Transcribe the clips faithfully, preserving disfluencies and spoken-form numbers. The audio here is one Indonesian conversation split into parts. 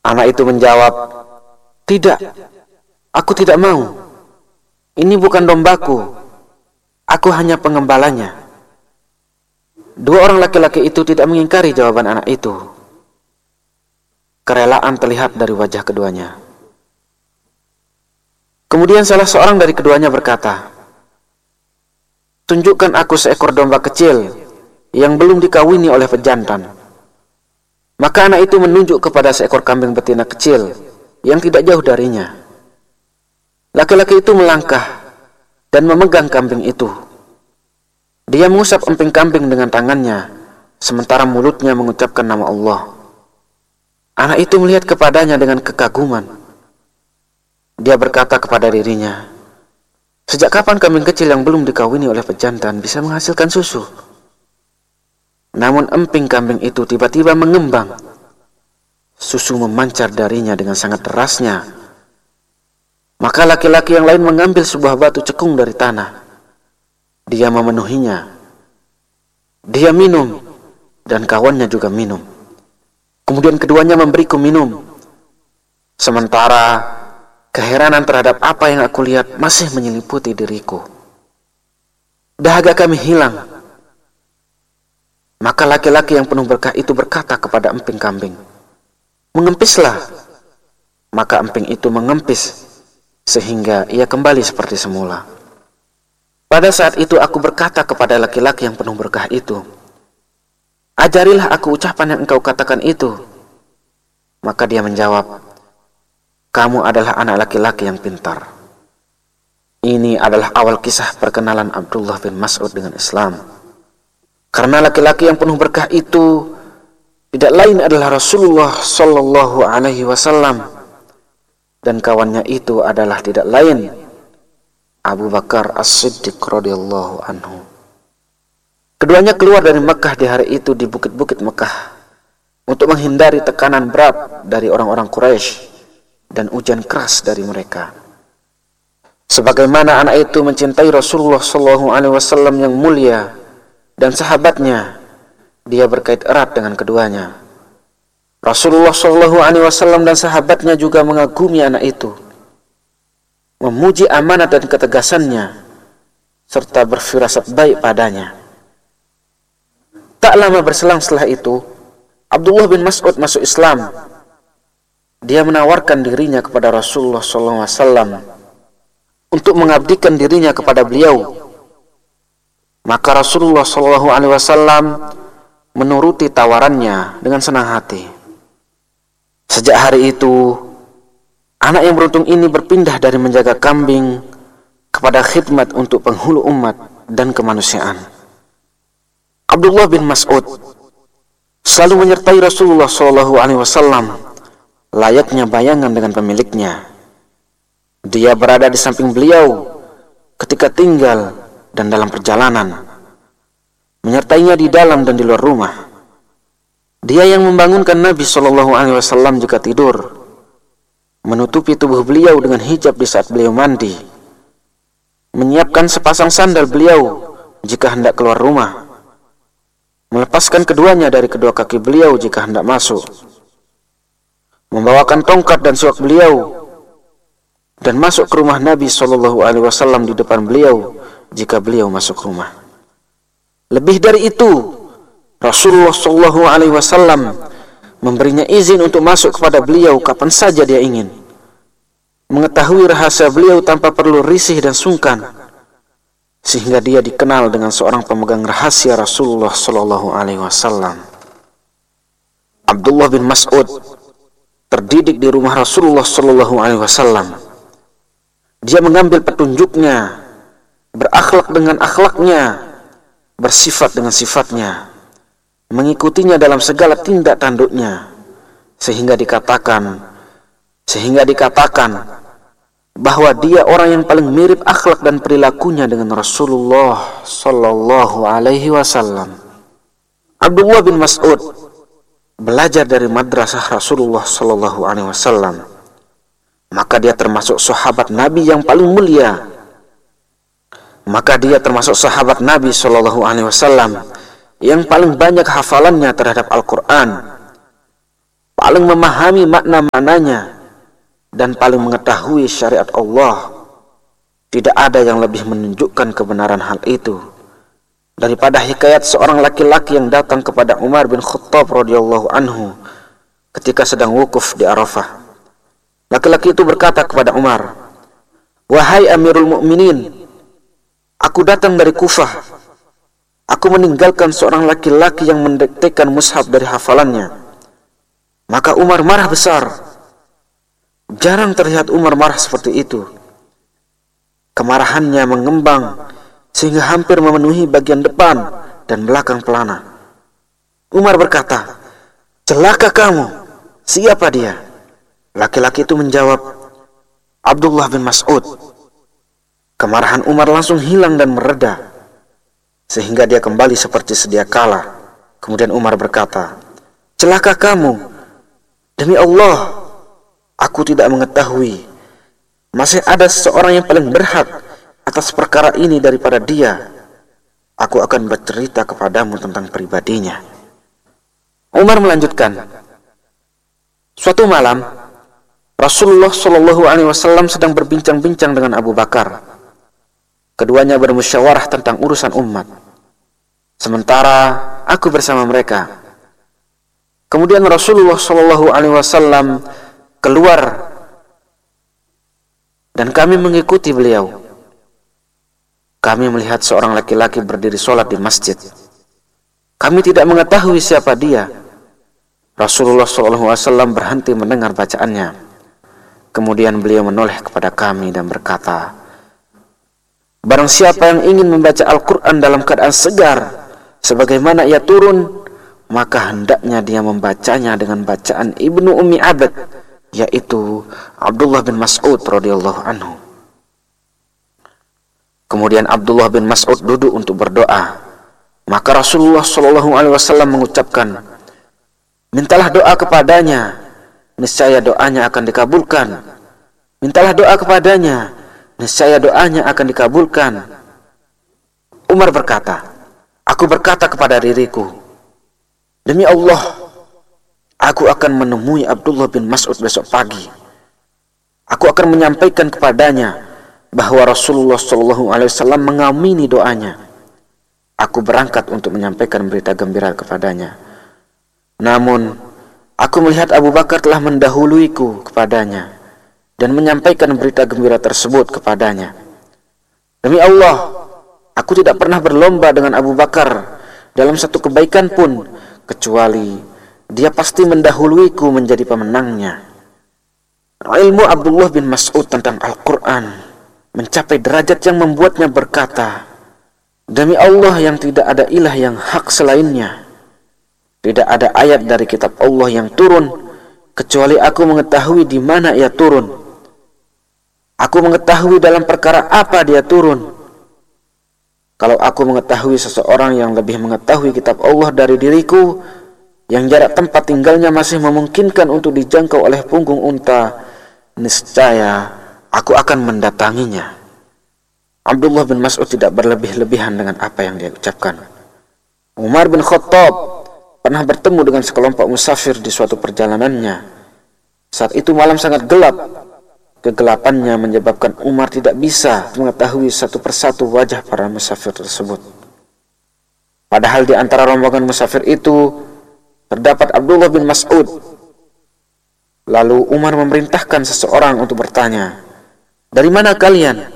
Anak itu menjawab, "Tidak, aku tidak mau. Ini bukan dombaku. Aku hanya pengembalanya." Dua orang laki-laki itu tidak mengingkari jawaban anak itu. Kerelaan terlihat dari wajah keduanya. Kemudian salah seorang dari keduanya berkata, "Tunjukkan aku seekor domba kecil yang belum dikawini oleh pejantan." Maka anak itu menunjuk kepada seekor kambing betina kecil yang tidak jauh darinya. Laki-laki itu melangkah dan memegang kambing itu. Dia mengusap emping kambing dengan tangannya, sementara mulutnya mengucapkan nama Allah. Anak itu melihat kepadanya dengan kekaguman. Dia berkata kepada dirinya, "Sejak kapan kambing kecil yang belum dikawini oleh pejantan bisa menghasilkan susu?" Namun emping kambing itu tiba-tiba mengembang. Susu memancar darinya dengan sangat derasnya. Maka laki-laki yang lain mengambil sebuah batu cekung dari tanah. Dia memenuhinya. Dia minum, dan kawannya juga minum. Kemudian keduanya memberiku minum. Sementara keheranan terhadap apa yang aku lihat masih menyeliputi diriku. Dahaga kami hilang. Maka laki-laki yang penuh berkah itu berkata kepada emping kambing, "Mengempislah." Maka emping itu mengempis, sehingga ia kembali seperti semula. Pada saat itu aku berkata kepada laki-laki yang penuh berkah itu, "Ajarilah aku ucapan yang engkau katakan itu." Maka dia menjawab, "Kamu adalah anak laki-laki yang pintar." Ini adalah awal kisah perkenalan Abdullah bin Mas'ud dengan Islam. Karena laki-laki yang penuh berkah itu tidak lain adalah Rasulullah Sallallahu Alaihi Wasallam, dan kawannya itu adalah tidak lain Abu Bakar As-Siddiq radhiyallahu anhu. Keduanya keluar dari Mekah di hari itu di bukit-bukit Mekah untuk menghindari tekanan berat dari orang-orang Quraisy dan ujian keras dari mereka. Sebagaimana anak itu mencintai Rasulullah Sallallahu Alaihi Wasallam yang mulia dan sahabatnya, dia berkait erat dengan keduanya. Rasulullah Shallallahu Alaihi Wasallam dan sahabatnya juga mengagumi anak itu, memuji amanat dan ketegasannya, serta berfirasat baik padanya. Tak lama berselang setelah itu, Abdullah bin Mas'ud masuk Islam. Dia menawarkan dirinya kepada Rasulullah Shallallahu Alaihi Wasallam untuk mengabdikan dirinya kepada beliau. Maka Rasulullah Shallallahu Alaihi Wasallam menuruti tawarannya dengan senang hati. Sejak hari itu, anak yang beruntung ini berpindah dari menjaga kambing kepada khidmat untuk penghulu umat dan kemanusiaan. Abdullah bin Mas'ud selalu menyertai Rasulullah Shallallahu Alaihi Wasallam layaknya bayangan dengan pemiliknya. Dia berada di samping beliau ketika tinggal dan dalam perjalanan, menyertainya di dalam dan di luar rumah. Dia yang membangunkan Nabi Shallallahu Alaihi Wasallam jika tidur, menutupi tubuh beliau dengan hijab di saat beliau mandi, menyiapkan sepasang sandal beliau jika hendak keluar rumah, melepaskan keduanya dari kedua kaki beliau jika hendak masuk, membawakan tongkat dan siwak beliau, dan masuk ke rumah Nabi Shallallahu Alaihi Wasallam di depan beliau jika beliau masuk rumah. Lebih dari itu, Rasulullah Shallallahu Alaihi Wasallam memberinya izin untuk masuk kepada beliau kapan saja dia ingin, mengetahui rahasia beliau tanpa perlu risih dan sungkan, sehingga dia dikenal dengan seorang pemegang rahasia Rasulullah Shallallahu Alaihi Wasallam. Abdullah bin Mas'ud terdidik di rumah Rasulullah Shallallahu Alaihi Wasallam. Dia mengambil petunjuknya, berakhlak dengan akhlaknya, bersifat dengan sifatnya, mengikutinya dalam segala tindak tanduknya, sehingga dikatakan sehingga dikatakan bahwa dia orang yang paling mirip akhlak dan perilakunya dengan Rasulullah Sallallahu Alaihi Wasallam. Abdullah bin Mas'ud belajar dari madrasah Rasulullah Sallallahu Alaihi Wasallam, maka dia termasuk sahabat Nabi yang paling mulia. Maka dia termasuk sahabat Nabi Shallallahu Alaihi Wasallam yang paling banyak hafalannya terhadap Al-Quran. paling memahami makna-maknanya, dan paling mengetahui syariat Allah. Tidak ada yang lebih menunjukkan kebenaran hal itu daripada hikayat seorang laki-laki yang datang kepada Umar bin Khattab radhiyallahu anhu ketika sedang wukuf di Arafah. Laki-laki itu berkata kepada Umar, "Wahai Amirul Mukminin, aku datang dari Kufah. Aku meninggalkan seorang laki-laki yang mendiktekan mushaf dari hafalannya." Maka Umar marah besar. Jarang terlihat Umar marah seperti itu. Kemarahannya mengembang sehingga hampir memenuhi bagian depan dan belakang pelana. Umar berkata, "Celaka kamu, siapa dia?" Laki-laki itu menjawab, "Abdullah bin Mas'ud." Kemarahan Umar langsung hilang dan mereda, sehingga dia kembali seperti sedia kala. Kemudian Umar berkata, "Celaka kamu, demi Allah, aku tidak mengetahui masih ada seseorang yang paling berhak atas perkara ini daripada dia. Aku akan bercerita kepadamu tentang pribadinya." Umar melanjutkan, "Suatu malam, Rasulullah Shallallahu Alaihi Wasallam sedang berbincang-bincang dengan Abu Bakar. Keduanya bermusyawarah tentang urusan umat. Sementara aku bersama mereka. Kemudian Rasulullah Shallallahu Alaihi Wasallam keluar dan kami mengikuti beliau. Kami melihat seorang laki-laki berdiri sholat di masjid. Kami tidak mengetahui siapa dia. Rasulullah shallallahu alaihi wasallam berhenti mendengar bacaannya. Kemudian beliau menoleh kepada kami dan berkata, "Barang siapa yang ingin membaca Al-Quran dalam keadaan segar, sebagaimana ia turun, maka hendaknya dia membacanya dengan bacaan Ibnu Ummi Abd, yaitu Abdullah bin Mas'ud radhiyallahu anhu." Kemudian Abdullah bin Mas'ud duduk untuk berdoa. Maka Rasulullah shallallahu alaihi wasallam mengucapkan, "Mintalah doa kepadanya, niscaya doanya akan dikabulkan. Mintalah doa kepadanya, niscaya doanya akan dikabulkan." Umar berkata, "Aku berkata kepada diriku, demi Allah, aku akan menemui Abdullah bin Mas'ud besok pagi. Aku akan menyampaikan kepadanya bahwa Rasulullah shallallahu alaihi wasallam mengamini doanya. Aku berangkat untuk menyampaikan berita gembira kepadanya. Namun, aku melihat Abu Bakar telah mendahuluiku kepadanya dan menyampaikan berita gembira tersebut kepadanya. Demi Allah, aku tidak pernah berlomba dengan Abu Bakar dalam satu kebaikan pun, kecuali dia pasti mendahuluiku menjadi pemenangnya." Ilmu Abdullah bin Mas'ud tentang Al-Quran mencapai derajat yang membuatnya berkata, "Demi Allah yang tidak ada ilah yang hak selainnya, tidak ada ayat dari kitab Allah yang turun kecuali aku mengetahui di mana ia turun. Aku mengetahui dalam perkara apa dia turun. Kalau aku mengetahui seseorang yang lebih mengetahui kitab Allah dari diriku, yang jarak tempat tinggalnya masih memungkinkan untuk dijangkau oleh punggung unta, niscaya aku akan mendatanginya." Abdullah bin Mas'ud tidak berlebih-lebihan dengan apa yang dia ucapkan. Umar bin Khattab pernah bertemu dengan sekelompok musafir di suatu perjalanannya. Saat itu malam sangat gelap. Kegelapannya menyebabkan Umar tidak bisa mengetahui satu persatu wajah para musafir tersebut. Padahal di antara rombongan musafir itu terdapat Abdullah bin Mas'ud. Lalu Umar memerintahkan seseorang untuk bertanya, "Dari mana kalian?"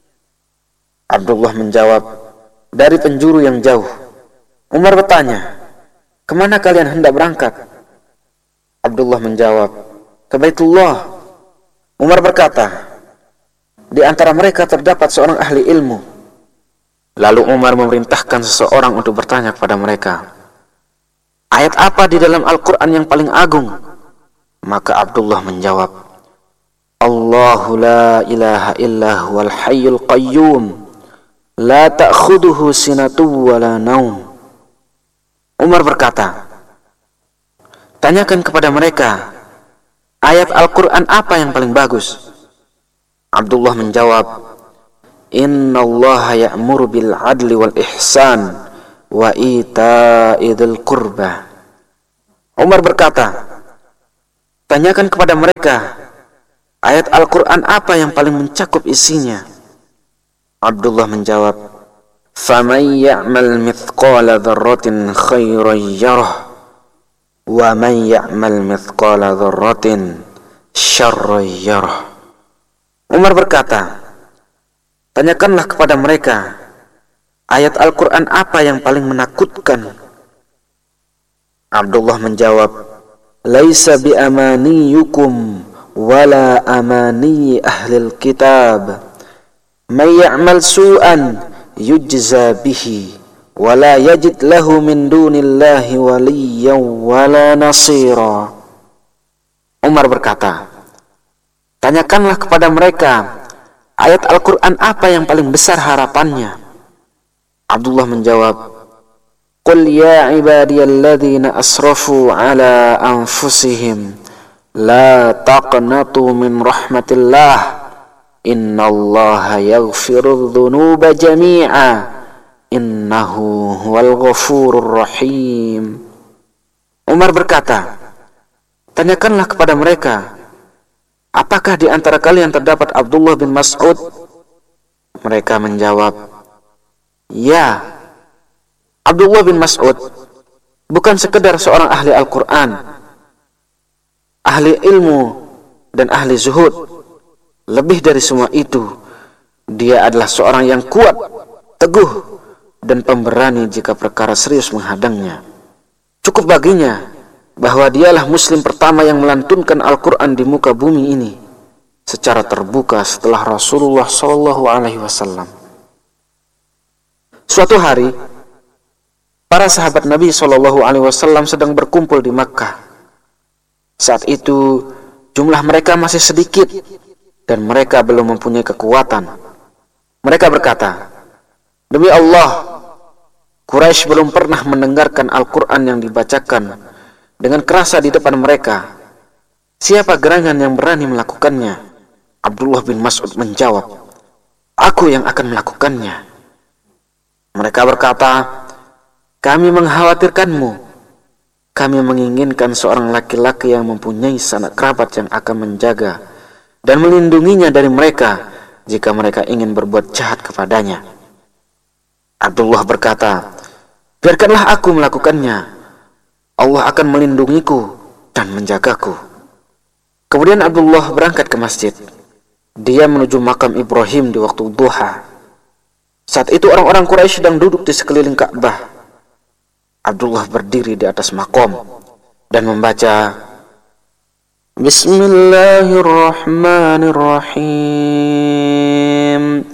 Abdullah menjawab, "Dari penjuru yang jauh." Umar bertanya, "Kemana kalian hendak berangkat?" Abdullah menjawab, "Ke Baitullah." Umar berkata, "Di antara mereka terdapat seorang ahli ilmu." Lalu Umar memerintahkan seseorang untuk bertanya kepada mereka, "Ayat apa di dalam Al-Quran yang paling agung?" Maka Abdullah menjawab, "Allahu la ilaha illa huwal hayyul qayyum, la ta'khuduhu sinatu wa la naum." Umar berkata, "Tanyakan kepada mereka, ayat Al-Quran apa yang paling bagus?" Abdullah menjawab, "Inna allaha ya'muru bil adli wal ihsan wa ita'i dzil qurba." Umar berkata, tanyakan kepada mereka, ayat Al-Quran apa yang paling mencakup isinya? Abdullah menjawab, "Faman ya'mal mithqala dzarratin khairan yarah, wa man ya'mal mithqala dzarratin syarran yarah." Umar berkata, tanyakanlah kepada mereka, ayat Al-Quran apa yang paling menakutkan? Abdullah menjawab, "Laisa bi amaniyukum wala amani ahlil kitab. Man ya'mal su'an yujza bihi wala yajid lahu min dunillahi waliyyan wala nasira." Umar berkata, tanyakanlah kepada mereka, ayat Al-Quran apa yang paling besar harapannya? Abdullah menjawab, "Qul ya ibadiyalladzina asrafu ala anfusihim la taqnatu min rahmatillah innallaha yaghfirudz dzunuba jami'a innahu huwal ghafurur rahim." Umar berkata, tanyakanlah kepada mereka, apakah di antara kalian terdapat Abdullah bin Mas'ud? Mereka menjawab, ya. Abdullah bin Mas'ud bukan sekedar seorang ahli Al-Quran, ahli ilmu dan ahli zuhud. Lebih dari semua itu, dia adalah seorang yang kuat, teguh, dan pemberani jika perkara serius menghadangnya. Cukup baginya bahwa dialah muslim pertama yang melantunkan Al-Quran di muka bumi ini secara terbuka setelah Rasulullah shallallahu alaihi wasallam. Suatu hari, para sahabat Nabi shallallahu alaihi wasallam sedang berkumpul di Makkah. Saat itu, jumlah mereka masih sedikit dan mereka belum mempunyai kekuatan. Mereka berkata, "Demi Allah, Quraisy belum pernah mendengarkan Al-Quran yang dibacakan dengan kerasa di depan mereka. Siapa gerangan yang berani melakukannya?" Abdullah bin Mas'ud menjawab, "Aku yang akan melakukannya." Mereka berkata, "Kami mengkhawatirkanmu. Kami menginginkan seorang laki-laki yang mempunyai sanak kerabat yang akan menjaga dan melindunginya dari mereka jika mereka ingin berbuat jahat kepadanya." Abdullah berkata, "Biarkanlah aku melakukannya. Allah akan melindungiku dan menjagaku." Kemudian Abdullah berangkat ke masjid. Dia menuju makam Ibrahim di waktu duha. Saat itu orang-orang Quraisy sedang duduk di sekeliling Ka'bah. Abdullah berdiri di atas makom dan membaca, "Bismillahirrahmanirrahim.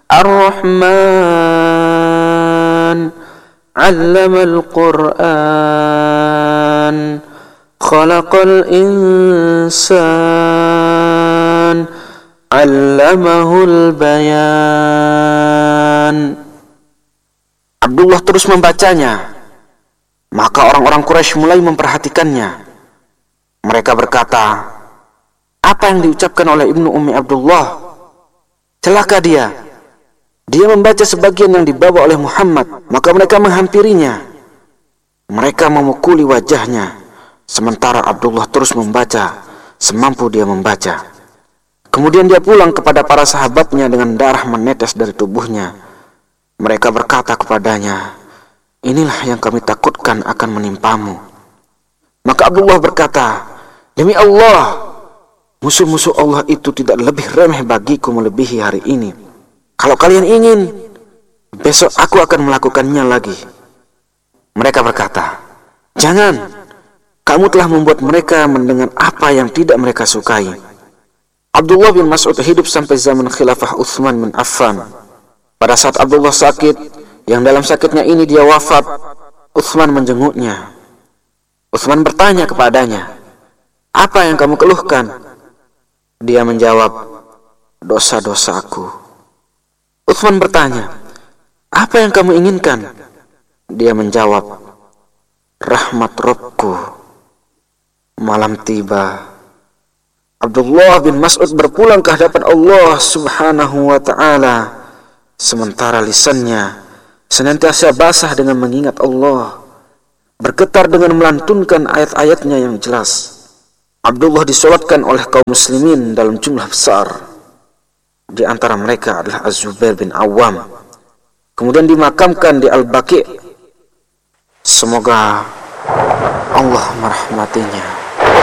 Ar-Rahman 'allamal Qur'an, khalaqal insan, 'allamahul bayan." Abdullah terus membacanya. Maka orang-orang Quraisy mulai memperhatikannya. Mereka berkata, "Apa yang diucapkan oleh Ibnu Ummi Abdullah? Celaka dia. Dia membaca sebagian yang dibawa oleh Muhammad." Maka mereka menghampirinya. Mereka memukuli wajahnya, sementara Abdullah terus membaca semampu dia membaca. Kemudian dia pulang kepada para sahabatnya dengan darah menetes dari tubuhnya. Mereka berkata kepadanya, "Inilah yang kami takutkan akan menimpamu." Maka Abdullah berkata, "Demi Allah, musuh-musuh Allah itu tidak lebih remeh bagiku melebihi hari ini. Kalau kalian ingin, besok aku akan melakukannya lagi." Mereka berkata, "Jangan, kamu telah membuat mereka mendengar apa yang tidak mereka sukai." Abdullah bin Mas'ud hidup sampai zaman khilafah Utsman bin Affan. Pada saat Abdullah sakit, yang dalam sakitnya ini dia wafat, Utsman menjenguknya. Utsman bertanya kepadanya, "Apa yang kamu keluhkan?" Dia menjawab, "Dosa-dosaku." Utsman bertanya, "Apa yang kamu inginkan?" Dia menjawab, "Rahmat Rabbku." Malam tiba. Abdullah bin Mas'ud berpulang ke hadapan Allah subhanahu wa ta'ala, sementara lisannya senantiasa basah dengan mengingat Allah, bergetar dengan melantunkan ayat-ayatnya yang jelas. Abdullah disolatkan oleh kaum muslimin dalam jumlah besar. Di antara mereka adalah Az-Zubair bin Awam. Kemudian dimakamkan di Al-Baqi'. Semoga Allah merahmatinya.